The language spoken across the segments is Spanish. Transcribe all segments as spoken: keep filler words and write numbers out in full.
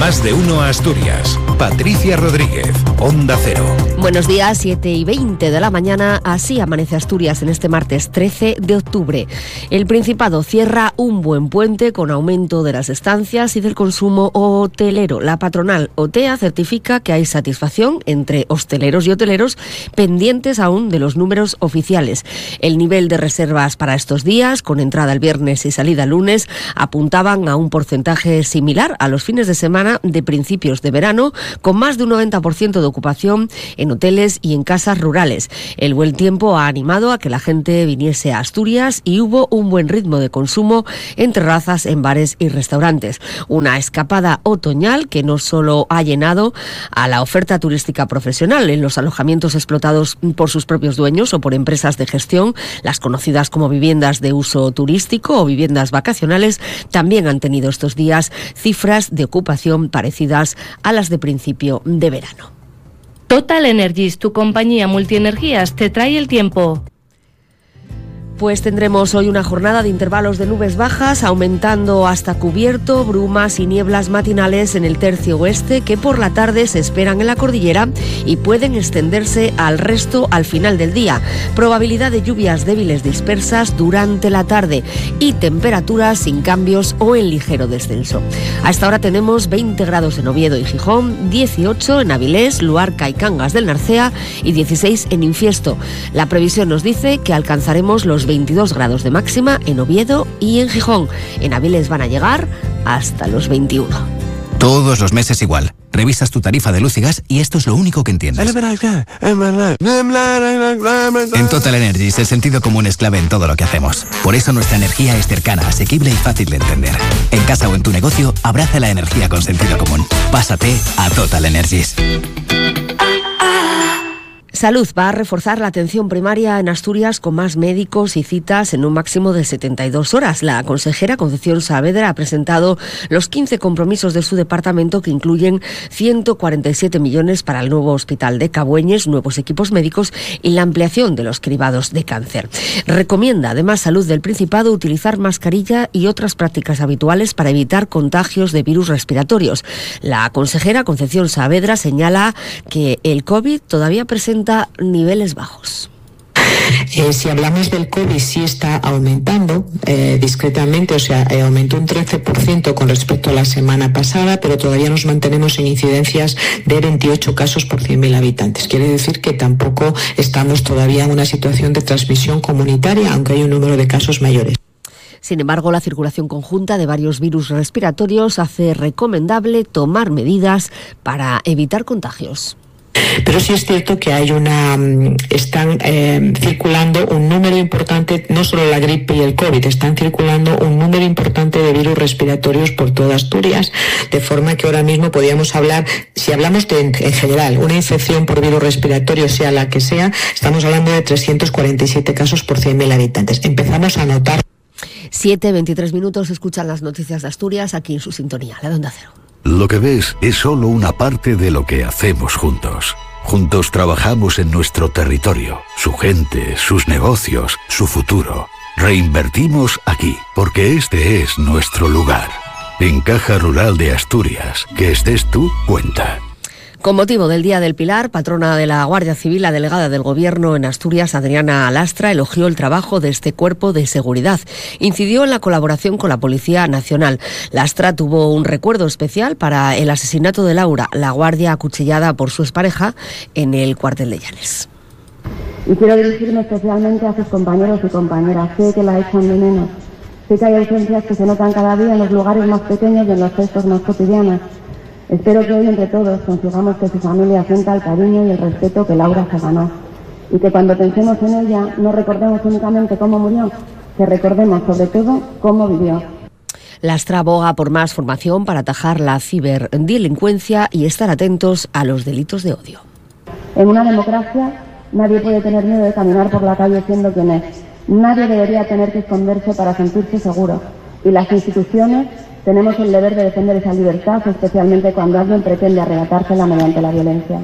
Más de uno Asturias. Patricia Rodríguez, Onda Cero. Buenos días, siete y veinte de la mañana. Así amanece Asturias en este martes trece de octubre. El Principado cierra un buen puente con aumento de las estancias y del consumo hotelero. La patronal OTEA certifica que hay satisfacción entre hosteleros y hoteleros, pendientes aún de los números oficiales. El nivel de reservas para estos días, con entrada el viernes y salida el lunes, apuntaban a un porcentaje similar a los fines de semana de principios de verano, con más de un noventa por ciento de ocupación en hoteles y en casas rurales. El buen tiempo ha animado a que la gente viniese a Asturias y hubo un buen ritmo de consumo en terrazas, en bares y restaurantes. Una escapada otoñal que no solo ha llenado a la oferta turística profesional en los alojamientos explotados por sus propios dueños o por empresas de gestión, las conocidas como viviendas de uso turístico o viviendas vacacionales, también han tenido estos días cifras de ocupación parecidas a las de principio de verano. Total Energies, tu compañía multienergías, te trae el tiempo. Pues tendremos hoy una jornada de intervalos de nubes bajas, aumentando hasta cubierto, brumas y nieblas matinales en el tercio oeste, que por la tarde se esperan en la cordillera y pueden extenderse al resto al final del día. Probabilidad de lluvias débiles dispersas durante la tarde y temperaturas sin cambios o en ligero descenso. A esta hora tenemos veinte grados en Oviedo y Gijón, dieciocho en Avilés, Luarca y Cangas del Narcea y dieciséis en Infiesto. La previsión nos dice que alcanzaremos los veintidós grados de máxima en Oviedo y en Gijón. En Avilés van a llegar hasta los veintiuno. Todos los meses igual. Revisas tu tarifa de luz y gas y esto es lo único que entiendes. En Total Energies el sentido común es clave en todo lo que hacemos. Por eso nuestra energía es cercana, asequible y fácil de entender. En casa o en tu negocio, abraza la energía con sentido común. Pásate a Total Energies. Salud va a reforzar la atención primaria en Asturias con más médicos y citas en un máximo de setenta y dos horas. La consejera Concepción Saavedra ha presentado los quince compromisos de su departamento, que incluyen ciento cuarenta y siete millones para el nuevo hospital de Cabueñes, nuevos equipos médicos y la ampliación de los cribados de cáncer. Recomienda además Salud del Principado utilizar mascarilla y otras prácticas habituales para evitar contagios de virus respiratorios. La consejera Concepción Saavedra señala que el COVID todavía presenta niveles bajos. Eh, si hablamos del COVID, sí está aumentando eh, discretamente, o sea, eh, aumentó un trece por ciento con respecto a la semana pasada, pero todavía nos mantenemos en incidencias de veintiocho casos por cien mil habitantes. Quiere decir que tampoco estamos todavía en una situación de transmisión comunitaria, aunque hay un número de casos mayores. Sin embargo, la circulación conjunta de varios virus respiratorios hace recomendable tomar medidas para evitar contagios. Pero sí es cierto que hay una están eh, circulando un número importante, no solo la gripe y el COVID, están circulando un número importante de virus respiratorios por toda Asturias, de forma que ahora mismo podríamos hablar, si hablamos de en general una infección por virus respiratorio, sea la que sea, estamos hablando de trescientos cuarenta y siete casos por cien mil habitantes. Empezamos a notar. siete, veintitrés minutos, escuchan las noticias de Asturias aquí en su sintonía, la de Onda Cero. Lo que ves es solo una parte de lo que hacemos juntos. Juntos trabajamos en nuestro territorio, su gente, sus negocios, su futuro. Reinvertimos aquí, porque este es nuestro lugar. En Caja Rural de Asturias, que estés tú, cuenta. Con motivo del Día del Pilar, patrona de la Guardia Civil, la delegada del Gobierno en Asturias, Adriana Lastra, elogió el trabajo de este cuerpo de seguridad. Incidió en la colaboración con la Policía Nacional. Lastra tuvo un recuerdo especial para el asesinato de Laura, la guardia acuchillada por su expareja en el cuartel de Llanes. Y quiero dirigirme especialmente a sus compañeros y compañeras. Sé que la echan de menos. Sé que hay ausencias que se notan cada día en los lugares más pequeños y en los gestos más cotidianos. Espero que hoy entre todos consigamos que su familia sienta el cariño y el respeto que Laura se ganó. Y que cuando pensemos en ella no recordemos únicamente cómo murió, que recordemos sobre todo cómo vivió. Lastra aboga por más formación para atajar la ciberdelincuencia y estar atentos a los delitos de odio. En una democracia nadie puede tener miedo de caminar por la calle siendo quien es. Nadie debería tener que esconderse para sentirse seguro. Y las instituciones tenemos el deber de defender esa libertad, especialmente cuando alguien pretende arrebatársela mediante la violencia.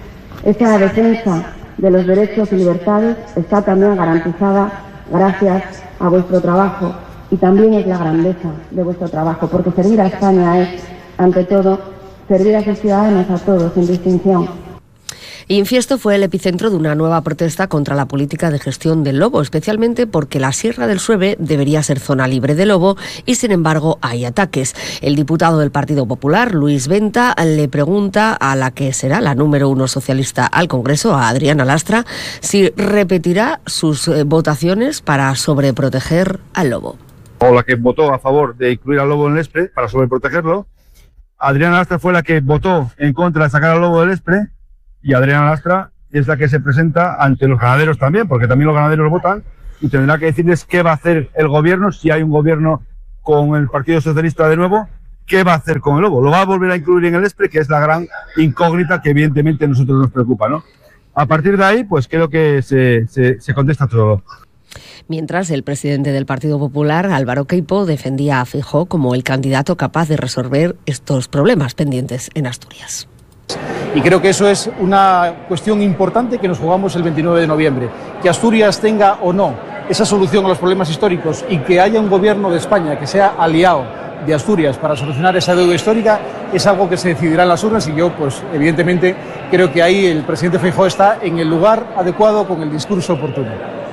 Esa defensa de los derechos y libertades está también garantizada gracias a vuestro trabajo, y también es la grandeza de vuestro trabajo, porque servir a España es, ante todo, servir a sus ciudadanos, a todos, sin distinción. Infiesto fue el epicentro de una nueva protesta contra la política de gestión del lobo, especialmente porque la Sierra del Sueve debería ser zona libre de lobo y, sin embargo, hay ataques. El diputado del Partido Popular, Luis Venta, le pregunta a la que será la número uno socialista al Congreso, a Adriana Lastra, si repetirá sus eh, votaciones para sobreproteger al lobo. O la que votó a favor de incluir al lobo en el ESPRE para sobreprotegerlo. Adriana Lastra fue la que votó en contra de sacar al lobo del ESPRE. Y Adriana Lastra es la que se presenta ante los ganaderos también, porque también los ganaderos votan, y tendrá que decirles qué va a hacer el gobierno, si hay un gobierno con el Partido Socialista de nuevo, qué va a hacer con el lobo. Lo va a volver a incluir en el ESPRE, que es la gran incógnita que evidentemente a nosotros nos preocupa, ¿no? A partir de ahí, pues creo que se, se, se contesta todo. Mientras, el presidente del Partido Popular, Álvaro Queipo, defendía a Feijóo como el candidato capaz de resolver estos problemas pendientes en Asturias. Y creo que eso es una cuestión importante que nos jugamos el veintinueve de noviembre. Que Asturias tenga o no esa solución a los problemas históricos y que haya un gobierno de España que sea aliado de Asturias para solucionar esa deuda histórica es algo que se decidirá en las urnas y yo, pues evidentemente, creo que ahí el presidente Feijóo está en el lugar adecuado con el discurso oportuno.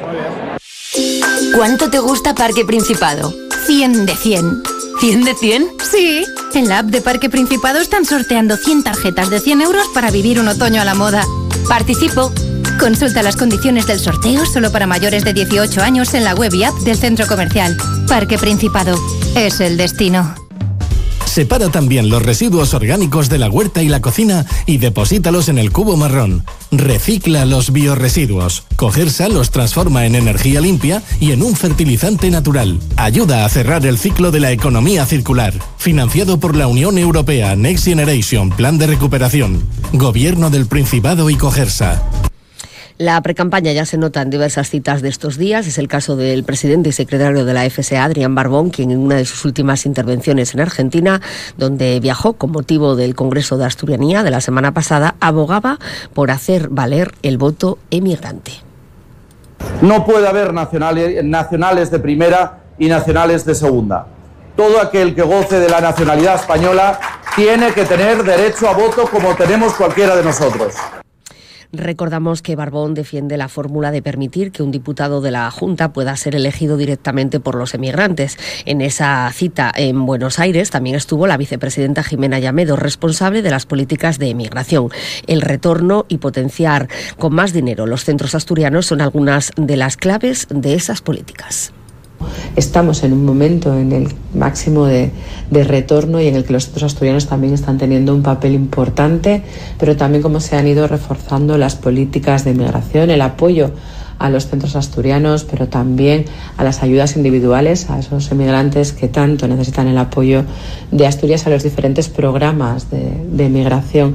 ¿Cuánto te gusta Parque Principado? cien de cien. ¿cien de cien? Sí. En la app de Parque Principado están sorteando cien tarjetas de cien euros para vivir un otoño a la moda. Participo. Consulta las condiciones del sorteo solo para mayores de dieciocho años en la web y app del centro comercial. Parque Principado. Es el destino. Separa también los residuos orgánicos de la huerta y la cocina y deposítalos en el cubo marrón. Recicla los biorresiduos. Cogersa los transforma en energía limpia y en un fertilizante natural. Ayuda a cerrar el ciclo de la economía circular. Financiado por la Unión Europea Next Generation Plan de Recuperación. Gobierno del Principado y Cogersa. La precampaña ya se nota en diversas citas de estos días. Es el caso del presidente y secretario de la F S A, Adrián Barbón, quien en una de sus últimas intervenciones en Argentina, donde viajó con motivo del Congreso de Asturianía de la semana pasada, abogaba por hacer valer el voto emigrante. No puede haber nacionales, nacionales de primera y nacionales de segunda. Todo aquel que goce de la nacionalidad española tiene que tener derecho a voto como tenemos cualquiera de nosotros. Recordamos que Barbón defiende la fórmula de permitir que un diputado de la Junta pueda ser elegido directamente por los emigrantes. En esa cita en Buenos Aires también estuvo la vicepresidenta Jimena Llamedo, responsable de las políticas de emigración. El retorno y potenciar con más dinero los centros asturianos son algunas de las claves de esas políticas. Estamos en un momento en el máximo de, de retorno y en el que los centros asturianos también están teniendo un papel importante, pero también cómo se han ido reforzando las políticas de migración, el apoyo a los centros asturianos, pero también a las ayudas individuales a esos emigrantes que tanto necesitan el apoyo de Asturias a los diferentes programas de, de migración.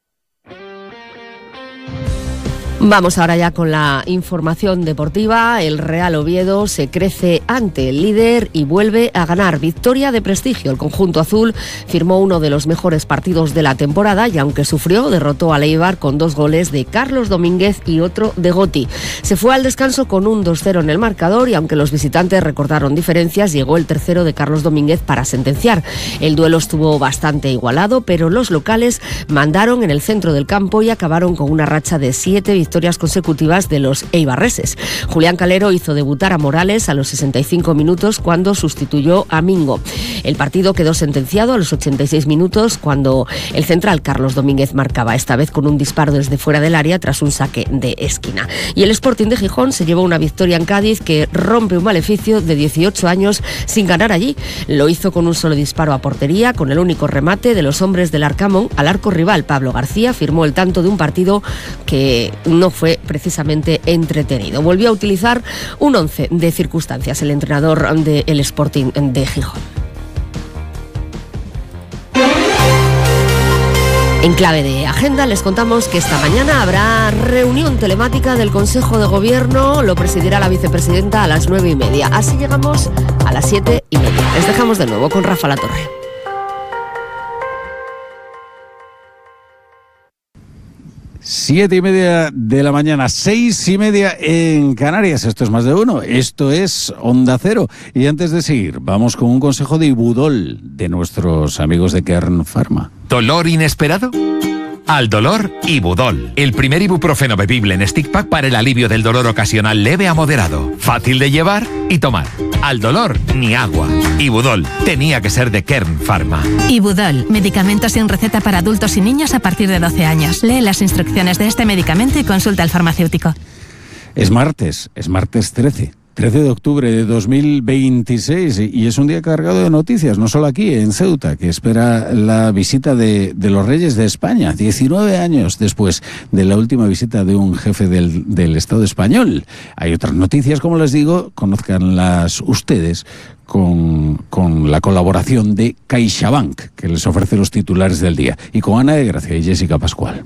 Vamos ahora ya con la información deportiva. El Real Oviedo se crece ante el líder y vuelve a ganar. Victoria de prestigio. El conjunto azul firmó uno de los mejores partidos de la temporada y aunque sufrió, derrotó al Eibar con dos goles de Carlos Domínguez y otro de Goti. Se fue al descanso con un dos cero en el marcador y aunque los visitantes recordaron diferencias, llegó el tercero de Carlos Domínguez para sentenciar. El duelo estuvo bastante igualado, pero los locales mandaron en el centro del campo y acabaron con una racha de siete victorias victorias consecutivas de los eibarreses. Julián Calero hizo debutar a Morales a los sesenta y cinco minutos cuando sustituyó a Mingo. El partido quedó sentenciado a los ochenta y seis minutos cuando el central Carlos Domínguez marcaba, esta vez con un disparo desde fuera del área tras un saque de esquina. Y el Sporting de Gijón se llevó una victoria en Cádiz que rompe un maleficio de dieciocho años sin ganar allí. Lo hizo con un solo disparo a portería, con el único remate de los hombres del Arcamón al arco rival. Pablo García firmó el tanto de un partido que no fue precisamente entretenido. Volvió a utilizar un once de circunstancias el entrenador del Sporting de Gijón. En clave de agenda les contamos que esta mañana habrá reunión telemática del Consejo de Gobierno, lo presidirá la vicepresidenta a las nueve y media. Así llegamos a las siete y media. Les dejamos de nuevo con Rafa Latorre. Siete y media de la mañana, seis y media en Canarias. Esto es Más de Uno, esto es Onda Cero. Y antes de seguir, vamos con un consejo de Ibudol de nuestros amigos de Kern Pharma. ¿Dolor inesperado? Al dolor, Ibudol, el primer ibuprofeno bebible en stick pack para el alivio del dolor ocasional leve a moderado, fácil de llevar y tomar. Al dolor, ni agua. Ibudol, tenía que ser de Kern Pharma. Ibudol, medicamento sin receta para adultos y niños a partir de doce años. Lee las instrucciones de este medicamento y consulta al farmacéutico. Es martes, es martes trece. trece de octubre de dos mil veintiséis y es un día cargado de noticias, no solo aquí en Ceuta, que espera la visita de, de los Reyes de España, diecinueve años después de la última visita de un jefe del, del Estado español. Hay otras noticias, como les digo, conózcanlas ustedes con, con la colaboración de CaixaBank, que les ofrece los titulares del día, y con Ana de Gracia y Jessica Pascual.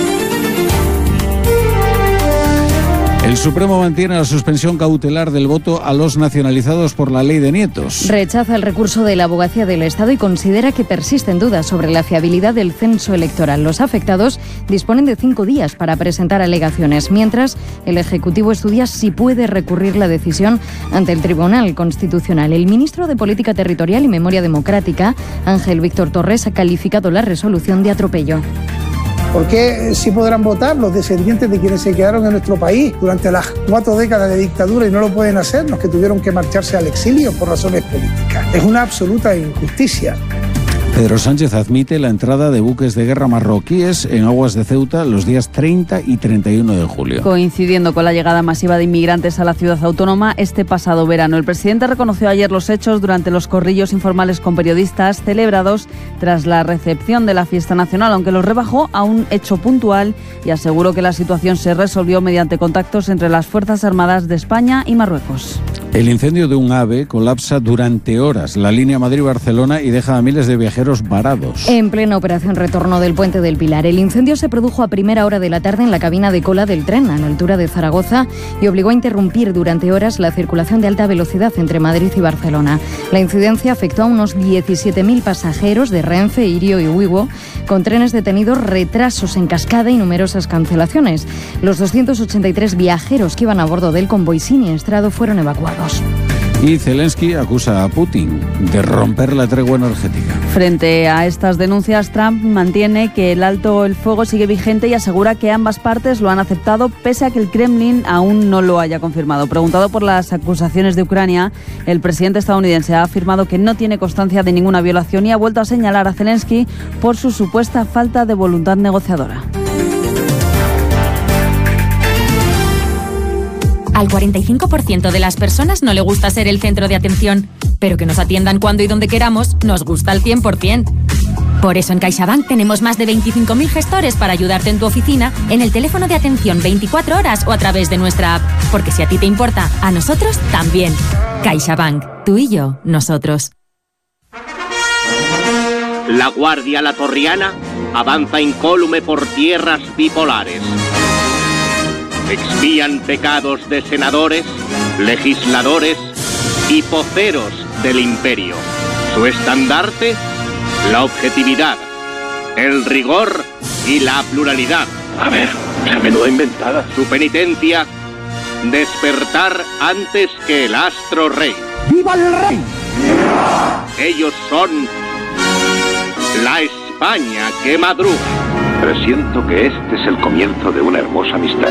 El Supremo mantiene la suspensión cautelar del voto a los nacionalizados por la ley de nietos. Rechaza el recurso de la Abogacía del Estado y considera que persisten dudas sobre la fiabilidad del censo electoral. Los afectados disponen de cinco días para presentar alegaciones, mientras el Ejecutivo estudia si puede recurrir la decisión ante el Tribunal Constitucional. El ministro de Política Territorial y Memoria Democrática, Ángel Víctor Torres, ha calificado la resolución de atropello. ¿Por qué sí podrán votar los descendientes de quienes se quedaron en nuestro país durante las cuatro décadas de dictadura y no lo pueden hacer los que tuvieron que marcharse al exilio por razones políticas? Es una absoluta injusticia. Pedro Sánchez admite la entrada de buques de guerra marroquíes en aguas de Ceuta los días treinta y treinta y uno de julio. Coincidiendo con la llegada masiva de inmigrantes a la ciudad autónoma este pasado verano, el presidente reconoció ayer los hechos durante los corrillos informales con periodistas celebrados tras la recepción de la fiesta nacional, aunque los rebajó a un hecho puntual y aseguró que la situación se resolvió mediante contactos entre las Fuerzas Armadas de España y Marruecos. El incendio de un AVE colapsa durante horas la línea Madrid-Barcelona y deja a miles de viajeros varados. En plena operación retorno del Puente del Pilar, el incendio se produjo a primera hora de la tarde en la cabina de cola del tren a la altura de Zaragoza y obligó a interrumpir durante horas la circulación de alta velocidad entre Madrid y Barcelona. La incidencia afectó a unos diecisiete mil pasajeros de Renfe, Irio y Wigo, con trenes detenidos, retrasos en cascada y numerosas cancelaciones. Los doscientos ochenta y tres viajeros que iban a bordo del convoy siniestrado fueron evacuados. Y Zelensky acusa a Putin de romper la tregua energética. Frente a estas denuncias, Trump mantiene que el alto el fuego sigue vigente y asegura que ambas partes lo han aceptado pese a que el Kremlin aún no lo haya confirmado. Preguntado por las acusaciones de Ucrania, el presidente estadounidense ha afirmado que no tiene constancia de ninguna violación y ha vuelto a señalar a Zelensky por su supuesta falta de voluntad negociadora. Al cuarenta y cinco por ciento de las personas no le gusta ser el centro de atención, pero que nos atiendan cuando y donde queramos nos gusta al cien por ciento. Por eso en CaixaBank tenemos más de veinticinco mil gestores para ayudarte en tu oficina, en el teléfono de atención veinticuatro horas o a través de nuestra app. Porque si a ti te importa, a nosotros también. CaixaBank, tú y yo, nosotros. La Guardia Latorriana avanza incólume por tierras bipolares. Expían pecados de senadores, legisladores y poceros del imperio. Su estandarte, la objetividad, el rigor y la pluralidad. A ver, la menuda inventada. Su penitencia, despertar antes que el astro rey. ¡Viva el rey! Ellos son la España que madruga. Presiento que este es el comienzo de una hermosa amistad.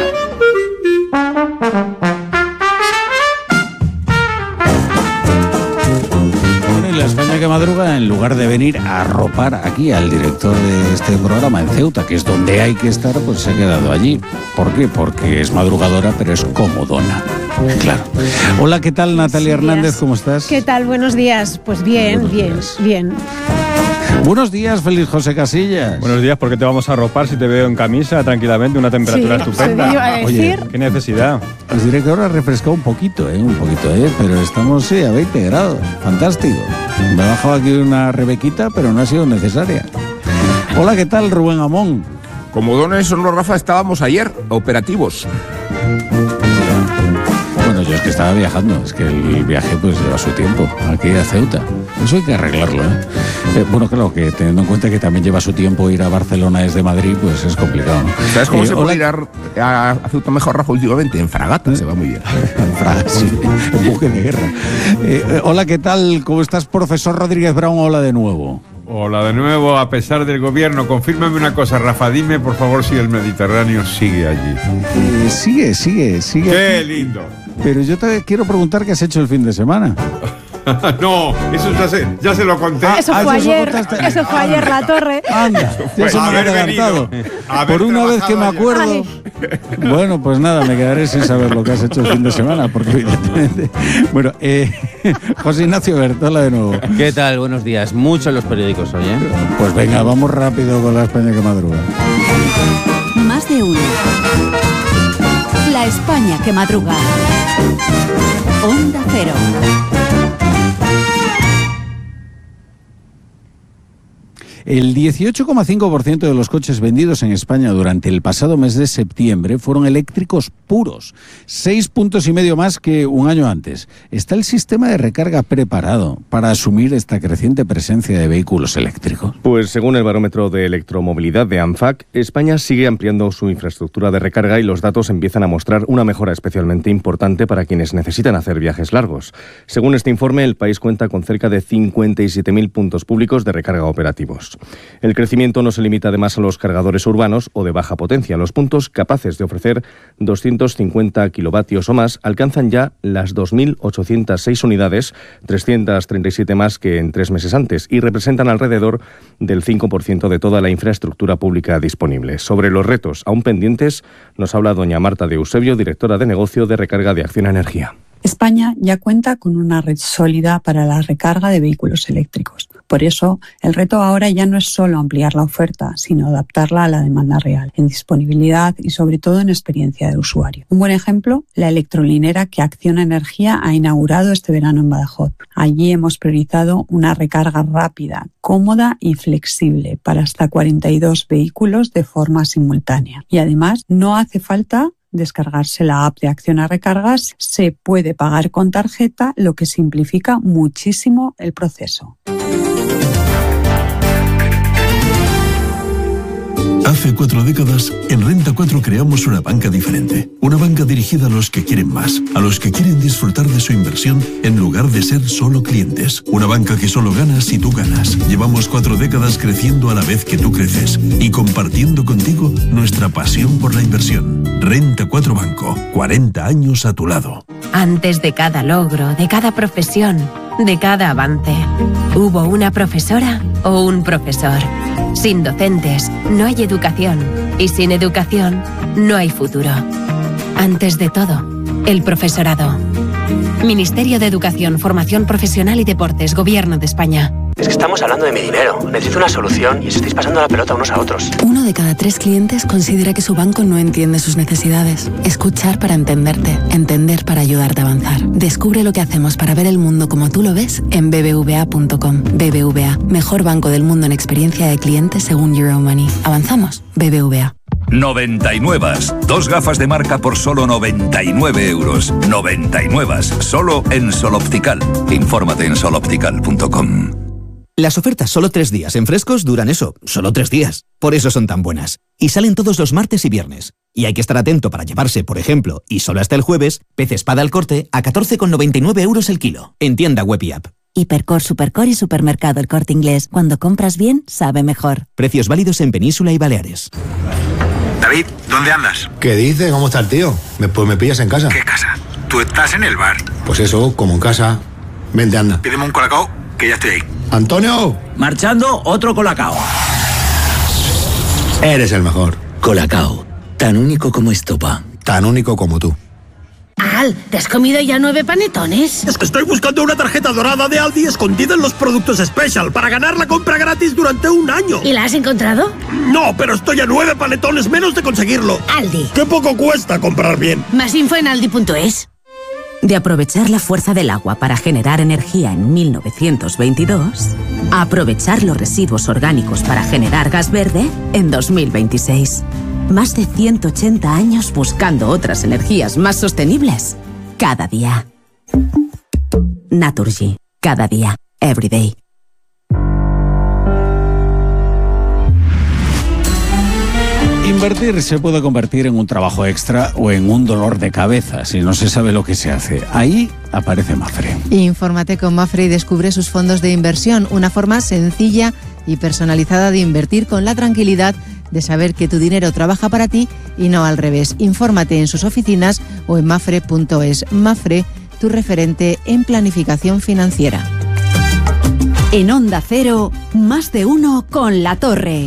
Bueno, y la España que madruga, en lugar de venir a arropar aquí al director de este programa en Ceuta, que es donde hay que estar, pues se ha quedado allí. ¿Por qué? Porque es madrugadora, pero es comodona. Claro. Hola, ¿qué tal, Natalia Hernández? ¿Cómo estás? ¿Qué tal? Buenos días. Pues bien, Buenos bien, días. bien. Buenos días, Félix José Casillas. Buenos días, ¿por qué te vamos a arropar si te veo en camisa tranquilamente, una temperatura Sí, estupenda? se iba a decir. Oye, ¿qué necesidad? El director ha refrescado un poquito, ¿eh? Un poquito, ¿eh? Pero estamos, sí, a veinte grados. Fantástico. Me ha bajado aquí una rebequita, pero no ha sido necesaria. Hola, ¿qué tal, Rubén Amón? Como dones son los Rafa, estábamos ayer operativos. Bueno, yo es que estaba viajando, es que el viaje pues lleva su tiempo, aquí a Ceuta. Eso hay que arreglarlo, ¿eh? eh bueno, claro, que teniendo en cuenta que también lleva su tiempo ir a Barcelona desde Madrid, pues es complicado, ¿no? ¿Sabes cómo Eh, se hola. puede ir a, a Ceuta mejor, Rafa, últimamente? En fragata, se va muy bien. En fragata, sí, en buque de guerra. Eh, eh, hola, ¿qué tal? ¿Cómo estás, profesor Rodríguez Brown? Hola de nuevo. Hola de nuevo, a pesar del gobierno. Confírmame una cosa, Rafa, dime por favor si el Mediterráneo sigue allí. Eh, sigue, sigue, sigue. ¡Qué aquí. lindo! Pero yo te quiero preguntar qué has hecho el fin de semana. No, eso ya se, ya se lo conté. Eso fue ayer, eso fue ayer la torre. Anda, ya se me ha adelantado. Por una vez que me acuerdo. Ay. Bueno, pues nada, me quedaré sin saber lo que has hecho el fin de semana, porque evidentemente. Bueno, eh, José Ignacio Bertola de nuevo. ¿Qué tal? Buenos días. Mucho en los periódicos hoy, ¿eh? Pues venga, vamos rápido con la España que madruga. Más de uno. La España que madruga. Onda Cero. El dieciocho coma cinco por ciento de los coches vendidos en España durante el pasado mes de septiembre fueron eléctricos puros, seis puntos y medio más que un año antes. ¿Está el sistema de recarga preparado para asumir esta creciente presencia de vehículos eléctricos? Pues según el barómetro de electromovilidad de ANFAC, España sigue ampliando su infraestructura de recarga y los datos empiezan a mostrar una mejora especialmente importante para quienes necesitan hacer viajes largos. Según este informe, el país cuenta con cerca de cincuenta y siete mil puntos públicos de recarga operativos. El crecimiento no se limita además a los cargadores urbanos o de baja potencia. Los puntos capaces de ofrecer doscientos cincuenta kilovatios o más alcanzan ya las dos mil ochocientas seis unidades, trescientas treinta y siete más que en tres meses antes, y representan alrededor del cinco por ciento de toda la infraestructura pública disponible. Sobre los retos aún pendientes nos habla doña Marta de Eusebio, directora de negocio de recarga de Acciona Energía. España ya cuenta con una red sólida para la recarga de vehículos eléctricos. Por eso, el reto ahora ya no es solo ampliar la oferta, sino adaptarla a la demanda real, en disponibilidad y sobre todo en experiencia de usuario. Un buen ejemplo, la electrolinera que Acciona Energía ha inaugurado este verano en Badajoz. Allí hemos priorizado una recarga rápida, cómoda y flexible para hasta cuarenta y dos vehículos de forma simultánea. Y además, no hace falta descargarse la app de Acciona Recargas, se puede pagar con tarjeta, lo que simplifica muchísimo el proceso. Hace cuatro décadas, en Renta cuatro creamos una banca diferente. Una banca dirigida a los que quieren más, a los que quieren disfrutar de su inversión en lugar de ser solo clientes. Una banca que solo gana si tú ganas. Llevamos cuatro décadas creciendo a la vez que tú creces y compartiendo contigo nuestra pasión por la inversión. Renta cuatro Banco, cuarenta años a tu lado. Antes de cada logro, de cada profesión, de cada avance, hubo una profesora o un profesor. Sin docentes no hay educación y sin educación no hay futuro. Antes de todo, el profesorado. Ministerio de Educación, Formación Profesional y Deportes, Gobierno de España. Es que estamos hablando de mi dinero. Necesito una solución y os estáis pasando la pelota unos a otros. Uno de cada tres clientes considera que su banco no entiende sus necesidades. Escuchar para entenderte. Entender para ayudarte a avanzar. Descubre lo que hacemos para ver el mundo como tú lo ves en b b v a punto com. B B V A, mejor banco del mundo en experiencia de clientes según Euromoney. ¿Avanzamos? B B V A. noventa y nueve. Dos gafas de marca por solo noventa y nueve euros. noventa y nueve. Solo en Sol Optical. Infórmate en sol optical punto com. Las ofertas solo tres días en Frescos duran eso, solo tres días. Por eso son tan buenas. Y salen todos los martes y viernes. Y hay que estar atento para llevarse, por ejemplo, y solo hasta el jueves, pez espada al corte a catorce con noventa y nueve euros el kilo. En tienda web y app. Hipercor, Supercor y Supermercado El Corte Inglés. Cuando compras bien, sabe mejor. Precios válidos en Península y Baleares. David, ¿dónde andas? ¿Qué dices? ¿Cómo está el tío? Me, pues me pillas en casa. ¿Qué casa? Tú estás en el bar. Pues eso, como en casa. Vente, anda. Pídeme un colacao, que ya estoy ahí. ¡Antonio! Marchando, otro colacao. Eres el mejor. Colacao, tan único como estopa. Tan único como tú. Al, ¿te has comido ya nueve panetones? Es que estoy buscando una tarjeta dorada de Aldi escondida en los productos Special para ganar la compra gratis durante un año. ¿Y la has encontrado? No, pero estoy a nueve panetones menos de conseguirlo. Aldi. Qué poco cuesta comprar bien. Más info en aldi punto es. De aprovechar la fuerza del agua para generar energía en mil novecientos veintidós, a aprovechar los residuos orgánicos para generar gas verde en dos mil veintiséis. Más de ciento ochenta años buscando otras energías más sostenibles. Cada día. Naturgy. Cada día. Every day. Invertir se puede convertir en un trabajo extra o en un dolor de cabeza si no se sabe lo que se hace. Ahí aparece Mafre. Infórmate con Mafre y descubre sus fondos de inversión, una forma sencilla y personalizada de invertir con la tranquilidad de saber que tu dinero trabaja para ti y no al revés. Infórmate en sus oficinas o en mafre punto es. Mafre, tu referente en planificación financiera. En Onda Cero, más de uno con La Torre.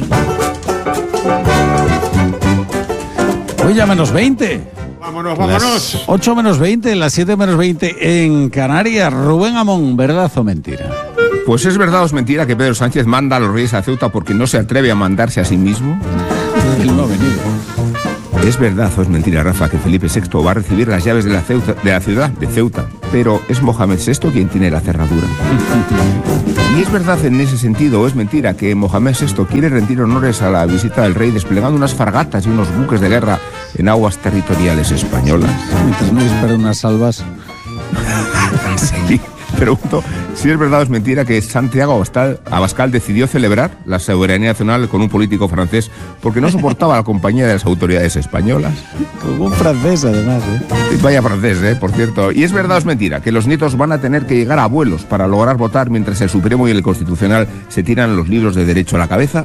Hoy ya menos veinte. Vámonos, vámonos. Las ocho menos veinte, las siete menos veinte en Canarias. Rubén Amón, ¿verdad o mentira? Pues es verdad o es mentira que Pedro Sánchez manda a los Reyes a Ceuta porque no se atreve a mandarse a sí mismo. Él no ha venido. Es verdad o es mentira, Rafa, que Felipe sexto va a recibir las llaves de la, Ceuta, de la ciudad de Ceuta, pero es Mohamed sexto quien tiene la cerradura. Y es verdad en ese sentido o es mentira que Mohamed sexto quiere rendir honores a la visita del rey desplegando unas fragatas y unos buques de guerra en aguas territoriales españolas. Mientras no dispara unas salvas. Sí. Pregunto si es verdad o es mentira que Santiago Abascal, Abascal decidió celebrar la soberanía nacional con un político francés porque no soportaba la compañía de las autoridades españolas. Como un francés, además, ¿eh? Vaya francés, ¿eh? Por cierto. Y es verdad o es mentira que los nietos van a tener que llegar a abuelos para lograr votar mientras el Supremo y el Constitucional se tiran los libros de derecho a la cabeza.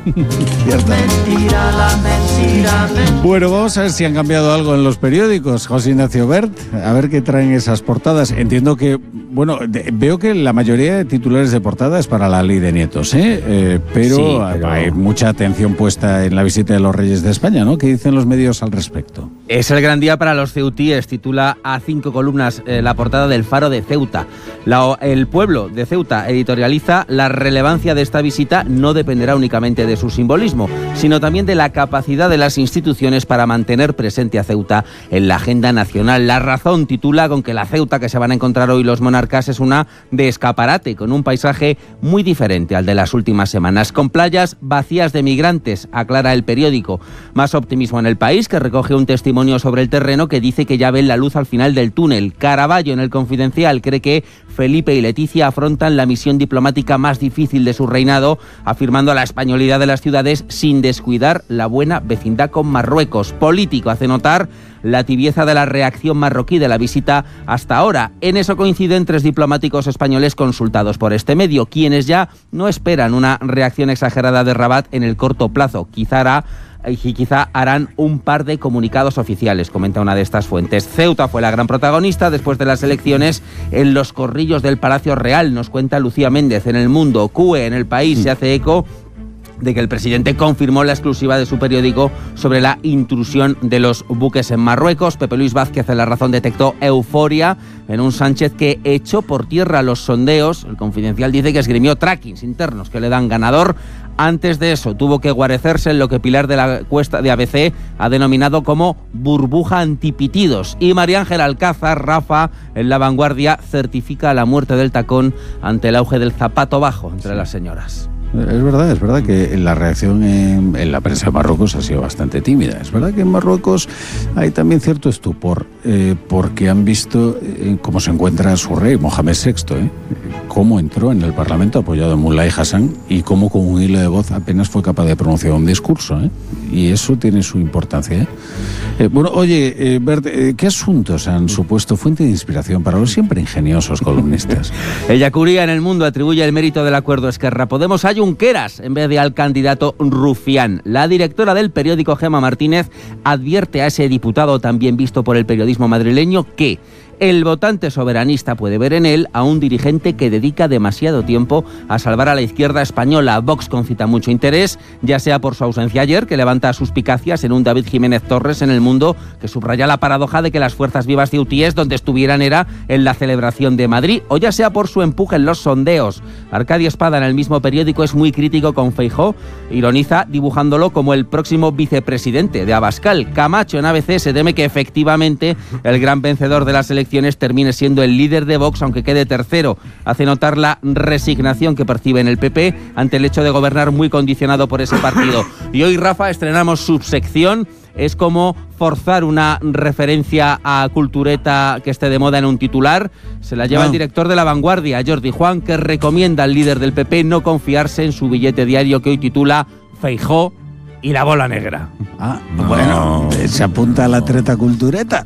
Ya está. Mentira, la mentira, mentira. Bueno, vamos a ver si han cambiado algo en los periódicos. José Ignacio Bert, a ver qué traen esas portadas. Entiendo que, bueno, de, veo que la mayoría de titulares de portada es para la ley de nietos, ¿eh? eh pero, sí, pero hay mucha atención puesta en la visita de los Reyes de España, ¿no? ¿Qué dicen los medios al respecto? Es el gran día para los ceutíes, titula a cinco columnas eh, la portada del Faro de Ceuta. La, el pueblo de Ceuta editorializa: la relevancia de esta visita no dependerá únicamente de su simbolismo, sino también de la capacidad de las instituciones para mantener presente a Ceuta en la agenda nacional. La Razón titula con que la Ceuta que se van a encontrar hoy los monarcas es una de escaparate, con un paisaje muy diferente al de las últimas semanas, con playas vacías de migrantes, aclara el periódico. Más optimismo en El País, que recoge un testimonio sobre el terreno que dice que ya ven la luz al final del túnel. Caraballo, en El Confidencial, cree que Felipe y Leticia afrontan la misión diplomática más difícil de su reinado, afirmando la españolidad de las ciudades sin descuidar la buena vecindad con Marruecos. Político hace notar la tibieza de la reacción marroquí de la visita hasta ahora. En eso coinciden tres diplomáticos españoles consultados por este medio, quienes ya no esperan una reacción exagerada de Rabat en el corto plazo. Quizá hará y quizá harán un par de comunicados oficiales, comenta una de estas fuentes. Ceuta fue la gran protagonista después de las elecciones en los corrillos del Palacio Real, nos cuenta Lucía Méndez en El Mundo. C U E en El País se hace eco de que el presidente confirmó la exclusiva de su periódico sobre la intrusión de los buques en Marruecos. Pepe Luis Vázquez en La Razón detectó euforia en un Sánchez que echó por tierra los sondeos. El Confidencial dice que esgrimió trackings internos que le dan ganador. Antes de eso tuvo que guarecerse en lo que Pilar de la Cuesta de A B C ha denominado como burbuja antipitidos. Y María Ángela Alcázar, Rafa, en La Vanguardia, certifica la muerte del tacón ante el auge del zapato bajo entre sí. las señoras. Es verdad, es verdad que la reacción en, en la prensa de Marruecos ha sido bastante tímida. Es verdad que en Marruecos hay también cierto estupor, eh, porque han visto eh, cómo se encuentra su rey, Mohamed sexto, eh, cómo entró en el Parlamento apoyado en Mulay Hassan y cómo con un hilo de voz apenas fue capaz de pronunciar un discurso. Eh, y eso tiene su importancia. Eh. Eh, bueno, oye, eh, Bert, eh, ¿qué asuntos han supuesto fuente de inspiración para los siempre ingeniosos columnistas? Ella Curía en El Mundo atribuye el mérito del acuerdo Esquerra Podemos a Junqueras en vez de al candidato Rufián. La directora del periódico, Gemma Martínez, advierte a ese diputado también visto por el periodismo madrileño que el votante soberanista puede ver en él a un dirigente que dedica demasiado tiempo a salvar a la izquierda española. Vox concita mucho interés, ya sea por su ausencia ayer, que levanta suspicacias en un David Jiménez Torres en El Mundo, que subraya la paradoja de que las fuerzas vivas ceutíes donde estuvieran era en la celebración de Madrid, o ya sea por su empuje en los sondeos. Arcadio Espada en el mismo periódico es muy crítico con Feijóo, ironiza dibujándolo como el próximo vicepresidente de Abascal. Camacho en A B C se teme que efectivamente el gran vencedor de las elecciones termine siendo el líder de Vox, aunque quede tercero. Hace notar la resignación que percibe en el P P ante el hecho de gobernar muy condicionado por ese partido. Y hoy, Rafa, estrenamos subsección. Es como forzar una referencia a cultureta que esté de moda en un titular. Se la lleva no. el director de La Vanguardia, Jordi Juan, que recomienda al líder del P P no confiarse en su billete diario que hoy titula Feijóo y la bola negra. Ah, bueno, se apunta a la treta cultureta.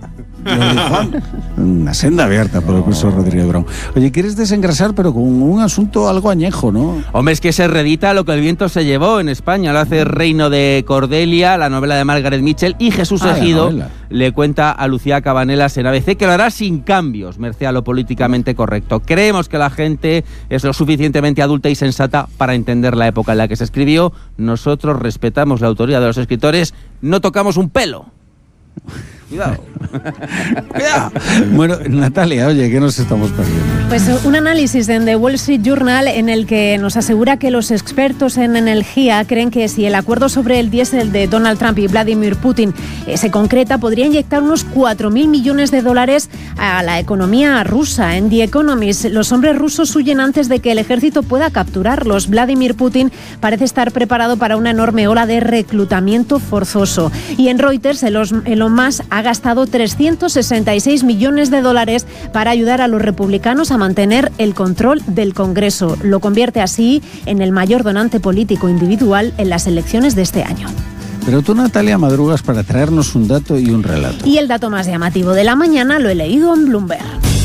Una senda abierta por el profesor Rodríguez Brown. Oye, ¿quieres desengrasar, pero con un asunto algo añejo, no? Hombre, es que se reedita Lo que el viento se llevó en España. Lo hace Reino de Cordelia, la novela de Margaret Mitchell, y Jesús ah, Ejido le cuenta a Lucía Cabanelas en A B C que lo hará sin cambios, merced a lo políticamente correcto. Creemos que la gente es lo suficientemente adulta y sensata para entender la época en la que se escribió. Nosotros respetamos la autoría de los escritores, no tocamos un pelo. Cuidado. Cuidado. Bueno, Natalia, oye, ¿qué nos estamos perdiendo? Pues un análisis en The Wall Street Journal en el que nos asegura que los expertos en energía creen que si el acuerdo sobre el diésel de Donald Trump y Vladimir Putin eh, se concreta, podría inyectar unos cuatro mil millones de dólares a la economía rusa. En The Economist, los hombres rusos huyen antes de que el ejército pueda capturarlos. Vladimir Putin parece estar preparado para una enorme ola de reclutamiento forzoso. Y en Reuters, Elon Musk ha gastado trescientos sesenta y seis millones de dólares para ayudar a los republicanos a mantener el control del Congreso. Lo convierte así en el mayor donante político individual en las elecciones de este año. Pero tú, Natalia, madrugas para traernos un dato y un relato. Y el dato más llamativo de la mañana lo he leído en Bloomberg.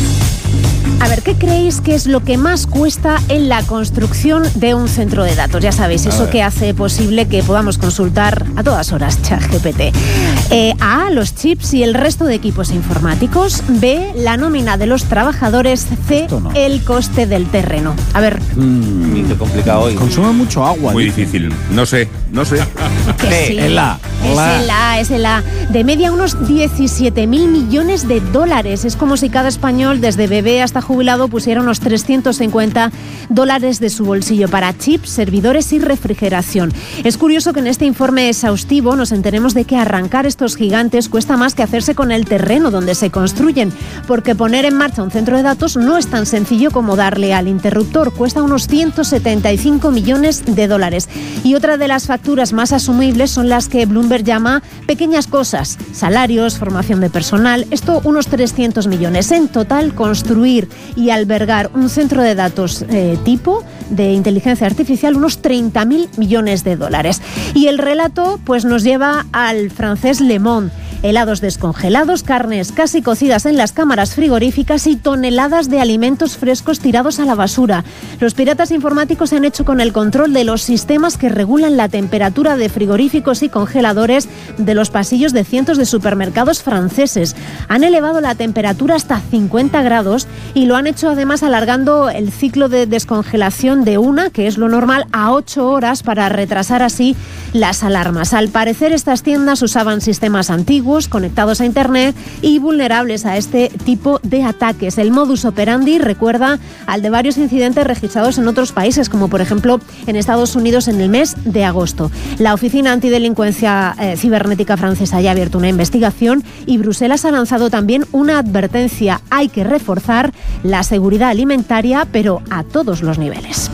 A ver, ¿qué creéis que es lo que más cuesta en la construcción de un centro de datos? Ya sabéis, eso que hace posible que podamos consultar a todas horas ChatGPT. Eh, A, los chips y el resto de equipos informáticos. B, la nómina de los trabajadores. C, no. el coste del terreno. A ver. Mm, qué complicado hoy. Consume mucho agua. Muy difícil. No sé, no sé. Que sí. El A. Es el A, es el A. De media unos diecisiete mil millones de dólares. Es como si cada español, desde bebé hasta jubilado, pusiera unos trescientos cincuenta dólares de su bolsillo para chips, servidores y refrigeración. Es curioso que en este informe exhaustivo nos enteremos de que arrancar estos gigantes cuesta más que hacerse con el terreno donde se construyen, porque poner en marcha un centro de datos no es tan sencillo como darle al interruptor. Cuesta unos ciento setenta y cinco millones de dólares. Y otra de las facturas más asumibles son las que Bloomberg llama pequeñas cosas: salarios, formación de personal. Esto unos trescientos millones. En total, construir y albergar un centro de datos eh, tipo de inteligencia artificial, unos treinta mil millones de dólares. Y el relato pues nos lleva al francés Le Monde. Helados descongelados, carnes casi cocidas en las cámaras frigoríficas y toneladas de alimentos frescos tirados a la basura. Los piratas informáticos se han hecho con el control de los sistemas que regulan la temperatura de frigoríficos y congeladores de los pasillos de cientos de supermercados franceses. Han elevado la temperatura hasta cincuenta grados y lo han hecho además alargando el ciclo de descongelación de una, que es lo normal, a ocho horas para retrasar así las alarmas. Al parecer, estas tiendas usaban sistemas antiguos, conectados a Internet y vulnerables a este tipo de ataques. El modus operandi recuerda al de varios incidentes registrados en otros países, como por ejemplo en Estados Unidos en el mes de agosto. La Oficina Antidelincuencia eh, Cibernética francesa ya ha abierto una investigación y Bruselas ha lanzado también una advertencia. Hay que reforzar la seguridad alimentaria, pero a todos los niveles.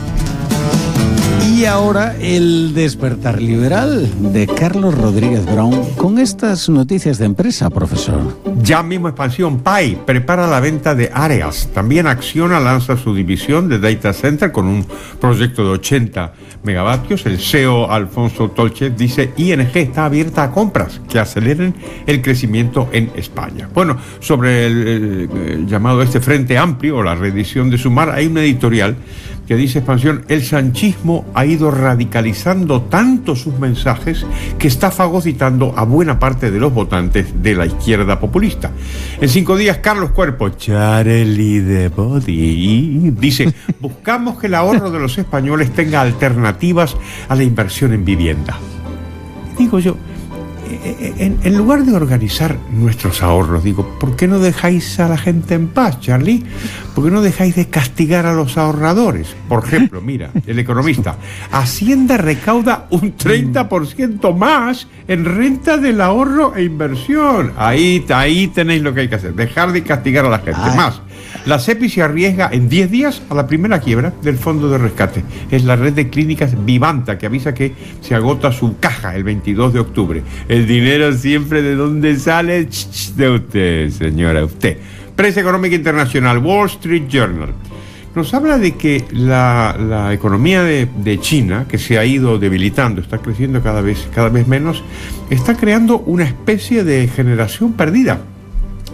Y ahora el despertar liberal de Carlos Rodríguez Brown con estas noticias de empresa, profesor. Ya mismo Expansión P A I prepara la venta de áreas. También Acciona lanza su división de Data Center con un proyecto de ochenta megavatios. El C E O Alfonso Tolchez dice I N G está abierta a compras que aceleren el crecimiento en España. Bueno, sobre el, el, el llamado este Frente Amplio o la reedición de Sumar, hay una editorial que dice Expansión: el sanchismo ha ido radicalizando tanto sus mensajes que está fagocitando a buena parte de los votantes de la izquierda populista. En cinco días, Carlos Cuerpo, Charlie de Body, dice: buscamos que el ahorro de los españoles tenga alternativas a la inversión en vivienda. Digo yo, En, en lugar de organizar nuestros ahorros, digo, ¿por qué no dejáis a la gente en paz, Charlie? ¿Por qué no dejáis de castigar a los ahorradores? Por ejemplo, mira, El Economista: Hacienda recauda un treinta por ciento más en renta del ahorro e inversión. Ahí, ahí tenéis lo que hay que hacer, dejar de castigar a la gente. Ay. Más, la CEPI se arriesga en diez días a la primera quiebra del fondo de rescate. Es la red de clínicas Vivanta, que avisa que se agota su caja el veintidós de octubre. El dinero siempre de dónde sale, de usted, señora, usted. Prensa Económica Internacional, Wall Street Journal, nos habla de que la, la economía de, de China, que se ha ido debilitando, está creciendo cada vez, cada vez menos, está creando una especie de generación perdida.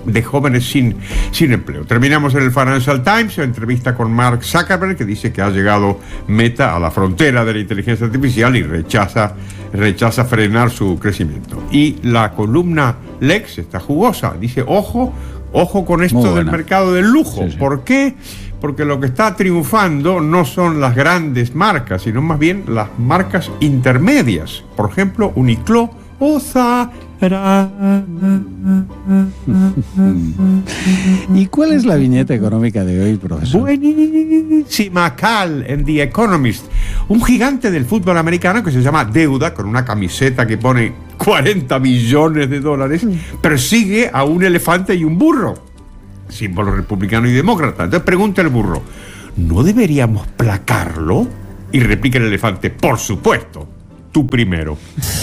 de jóvenes sin, sin empleo. Terminamos en el Financial Times, entrevista con Mark Zuckerberg, que dice que ha llegado Meta a la frontera de la inteligencia artificial y rechaza, rechaza frenar su crecimiento. Y la columna Lex está jugosa, dice, ojo, ojo con esto del mercado del lujo. Sí, sí. ¿Por qué? Porque lo que está triunfando no son las grandes marcas, sino más bien las marcas intermedias. Por ejemplo, Uniqlo o Zara. ¿Y cuál es la viñeta económica de hoy, profesor? Buenísima, Cal, en The Economist. Un gigante del fútbol americano que se llama Deuda, con una camiseta que pone cuarenta millones de dólares, persigue a un elefante y un burro, símbolo republicano y demócrata. Entonces pregunta el burro, ¿no deberíamos placarlo? Y replica el elefante, por supuesto, tú primero.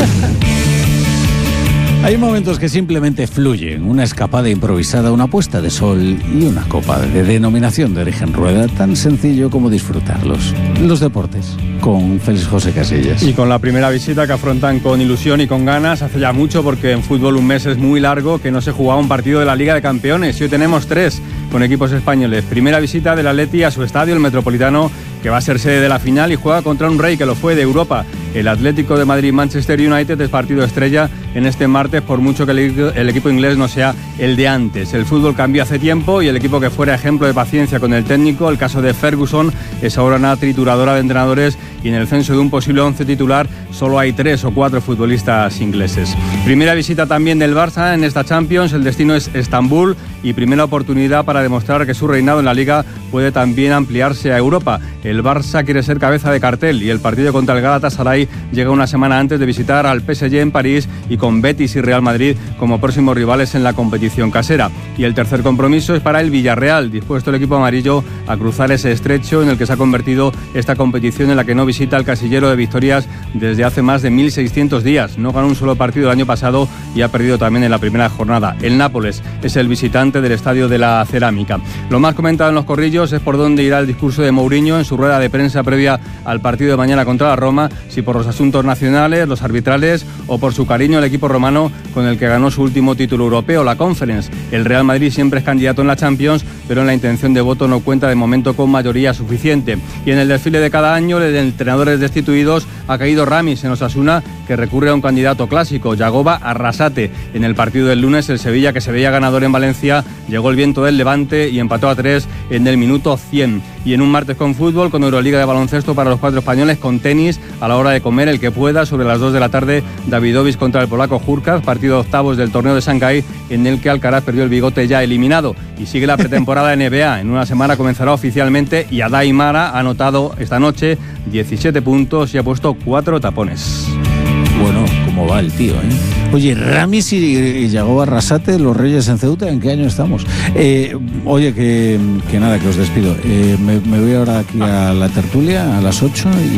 Hay momentos que simplemente fluyen, una escapada improvisada, una puesta de sol y una copa de denominación de origen rueda, tan sencillo como disfrutarlos. Los deportes, con Félix José Casillas. Y con la primera visita que afrontan con ilusión y con ganas, hace ya mucho, porque en fútbol un mes es muy largo, que no se jugaba un partido de la Liga de Campeones, y hoy tenemos tres con equipos españoles. Primera visita del Atleti a su estadio, el Metropolitano, que va a ser sede de la final y juega contra un rey que lo fue de Europa. El Atlético de Madrid-Manchester United es partido estrella en este martes, por mucho que el equipo inglés no sea el de antes. El fútbol cambió hace tiempo y el equipo que fuera ejemplo de paciencia con el técnico, el caso de Ferguson, es ahora una trituradora de entrenadores, y en el censo de un posible once titular solo hay tres o cuatro futbolistas ingleses. Primera visita también del Barça en esta Champions, el destino es Estambul, y primera oportunidad para demostrar que su reinado en la Liga puede también ampliarse a Europa. El Barça quiere ser cabeza de cartel y el partido contra el Galatasaray llega una semana antes de visitar al P S G en París y con Betis y Real Madrid como próximos rivales en la competición casera. Y el tercer compromiso es para el Villarreal, dispuesto el equipo amarillo a cruzar ese estrecho en el que se ha convertido esta competición, en la que no visita el casillero de victorias desde hace más de mil seiscientos días. No ganó un solo partido el año pasado y ha perdido también en la primera jornada. El Nápoles es el visitante del Estadio de la Cerámica. Lo más comentado en los corrillos es por dónde irá el discurso de Mourinho en su rueda de prensa previa al partido de mañana contra la Roma, si por los asuntos nacionales, los arbitrales o por su cariño al equipo romano con el que ganó su último título europeo, la Conference. El Real Madrid siempre es candidato en la Champions, pero en la intención de voto no cuenta de momento con mayoría suficiente. Y en el desfile de cada año, el de entrenadores destituidos, ha caído Ramis en Osasuna, que recurre a un candidato clásico, Yagoba Arrasate. En el partido del lunes, el Sevilla, que se veía ganador en Valencia, llegó el viento del Levante y empató a tres en el minuto cien. Y en un martes con fútbol, con Euroliga de baloncesto para los cuatro españoles, con tenis a la hora de comer, el que pueda, sobre las dos de la tarde, Davidovich contra el polaco Hurkacz, partido de octavos del torneo de Shanghái, en el que Alcaraz perdió el bigote ya eliminado. Y sigue la pretemporada N B A. En una semana comenzará oficialmente y Adai Mara ha anotado esta noche diecisiete puntos y ha puesto cuatro tapones. Bueno, cómo va el tío, ¿eh? Oye, Ramis y, y Yagoba Arrasate, los Reyes en Ceuta, ¿en qué año estamos? Eh, oye, que, que nada, que os despido. Eh, me, me voy ahora aquí a la tertulia a las ocho y,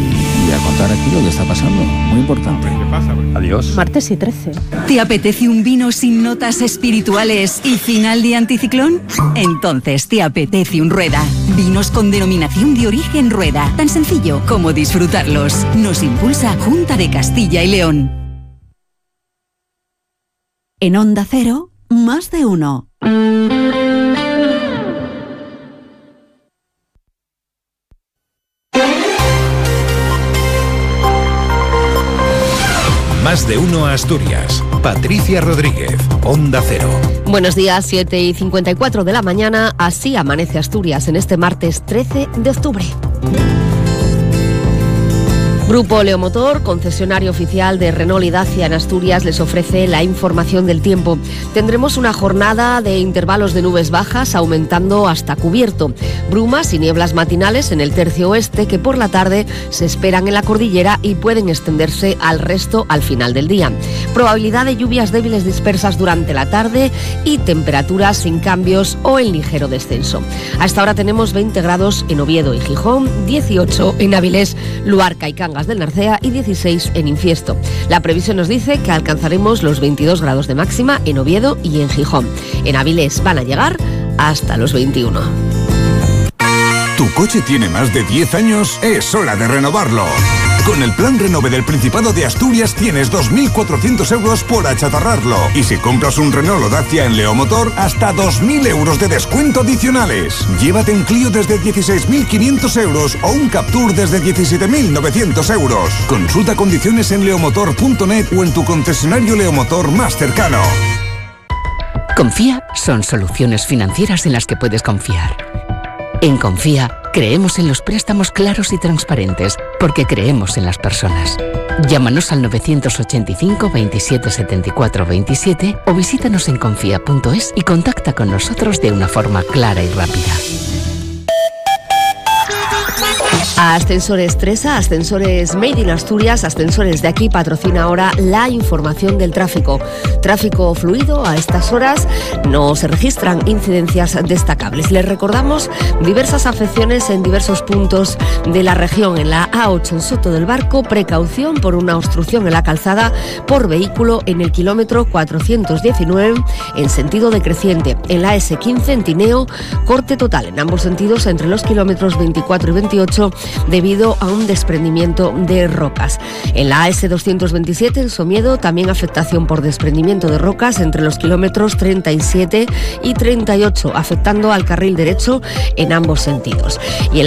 y a contar aquí lo que está pasando. Muy importante. ¿Qué pasa? Adiós. Martes y trece. ¿Te apetece un vino sin notas espirituales y final de anticiclón? Entonces te apetece un Rueda. Vinos con denominación de origen Rueda. Tan sencillo como disfrutarlos. Nos impulsa Junta de Castilla y León. En Onda Cero, más de uno. Más de uno Asturias. Patricia Rodríguez, Onda Cero. Buenos días, siete y cincuenta y cuatro de la mañana. Así amanece Asturias en este martes trece de octubre. Grupo Leomotor, concesionario oficial de Renault y Dacia en Asturias, les ofrece la información del tiempo. Tendremos una jornada de intervalos de nubes bajas aumentando hasta cubierto. Brumas y nieblas matinales en el tercio oeste que por la tarde se esperan en la cordillera y pueden extenderse al resto al final del día. Probabilidad de lluvias débiles dispersas durante la tarde y temperaturas sin cambios o en ligero descenso. A esta hora tenemos veinte grados en Oviedo y Gijón, dieciocho en Avilés, Luarca y Cangas del Narcea y dieciséis en Infiesto. La previsión nos dice que alcanzaremos los veintidós grados de máxima en Oviedo y en Gijón. En Avilés van a llegar hasta los veintiuno. ¿Tu coche tiene más de diez años? Es hora de renovarlo. Con el plan Renove del Principado de Asturias tienes dos mil cuatrocientos euros por achatarrarlo. Y si compras un Renault o Dacia en Leomotor, hasta dos mil euros de descuento adicionales. Llévate un Clio desde dieciséis mil quinientos euros o un Captur desde diecisiete mil novecientos euros. Consulta condiciones en leomotor punto net o en tu concesionario Leomotor más cercano. Confía son soluciones financieras en las que puedes confiar. En Confía creemos en los préstamos claros y transparentes porque creemos en las personas. Llámanos al novecientos ochenta y cinco veintisiete setenta y cuatro veintisiete o visítanos en confía punto es y contacta con nosotros de una forma clara y rápida. A Ascensores Tresa, Ascensores Made in Asturias, Ascensores de aquí patrocina ahora la información del tráfico. Tráfico fluido a estas horas, no se registran incidencias destacables. Les recordamos diversas afecciones en diversos puntos de la región. En la A ocho en Soto del Barco, precaución por una obstrucción en la calzada por vehículo en el kilómetro cuatrocientos diecinueve en sentido decreciente. En la ese quince en Tineo, corte total en ambos sentidos entre los kilómetros veinticuatro y veintiocho debido a un desprendimiento de rocas. En la A ese doscientos veintisiete en Somiedo también afectación por desprendimiento de rocas entre los kilómetros treinta y siete y treinta y ocho, afectando al carril derecho en ambos sentidos. Y en la